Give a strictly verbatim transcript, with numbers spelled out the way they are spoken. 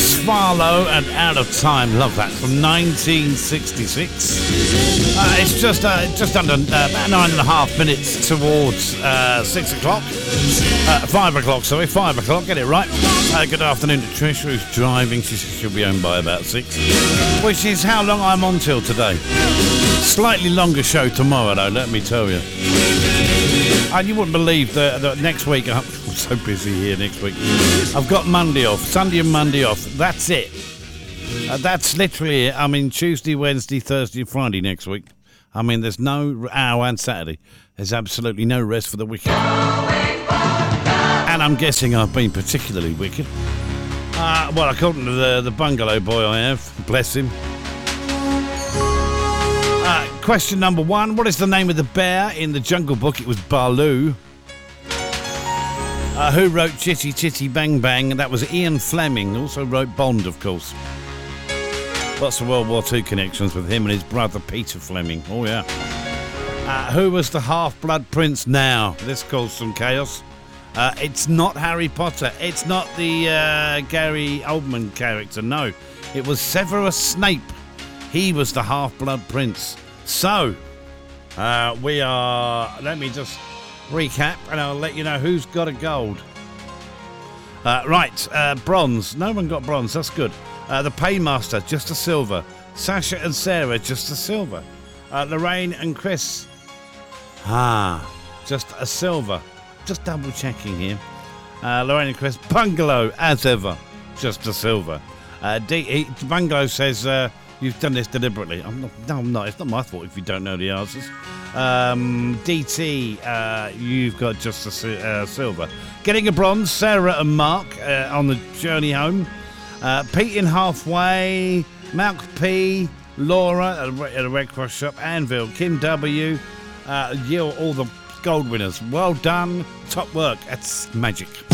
Farlow and Out of Time. Love that, from nineteen sixty-six. Uh, it's just uh, just under uh, about nine and a half minutes towards uh, six o'clock. Uh, five o'clock, sorry, five o'clock. Get it right. Uh, good afternoon to Trish, who's driving. She says she'll be home by about six, which is how long I'm on till today. Slightly longer show tomorrow, though. Let me tell you. And you wouldn't believe that, that next week. I'm so busy here next week. I've got Monday off, Sunday and Monday off. That's it. Uh, that's literally it. I mean, Tuesday, Wednesday, Thursday, Friday next week. I mean, there's no hour and Saturday. There's absolutely no rest for the wicked. And I'm guessing I've been particularly wicked. Uh, well, according to the, the bungalow boy I have, bless him. Uh, question number one. What is the name of the bear in the Jungle Book? It was Baloo. Uh, who wrote Chitty Chitty Bang Bang? And that was Ian Fleming. Also wrote Bond, of course. Lots of World War Two connections with him and his brother Peter Fleming. Oh, yeah. Uh, who was the half-blood prince now? This caused some chaos. Uh, it's not Harry Potter. It's not the uh, Gary Oldman character. No. It was Severus Snape. He was the half-blood prince. So, uh, we are... Let me just recap and I'll let you know who's got a gold. Uh, right, uh, bronze. No one got bronze. That's good. Uh, the Paymaster, just a silver. Sasha and Sarah, just a silver. Uh, Lorraine and Chris. Ah, just a silver. Just double checking here. Uh, Lorraine and Chris, Bungalow, as ever. Just a silver. Uh, D- he, Bungalow says... Uh, You've done this deliberately. I'm not, no, I'm not. It's not my fault if you don't know the answers. Um, D T, uh, you've got just a uh, silver. Getting a bronze, Sarah and Mark uh, on the journey home. Uh, Pete in halfway. Malk P. Laura at a, at a Red Cross shop. Anvil. Kim W. Uh, you all the gold winners. Well done. Top work. That's magic.